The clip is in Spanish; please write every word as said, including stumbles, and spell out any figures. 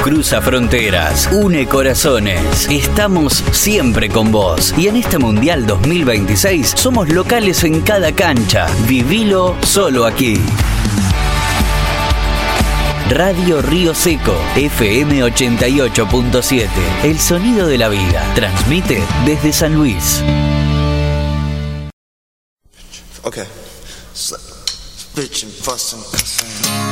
cruza fronteras, une corazones. Estamos siempre con vos. Y en este Mundial dos mil veintiséis somos locales en cada cancha. Vivilo solo aquí. Radio Río Seco, F M ochenta y ocho punto siete. El sonido de la vida. Transmite desde San Luis. Okay. Bitch and fuss and cussing.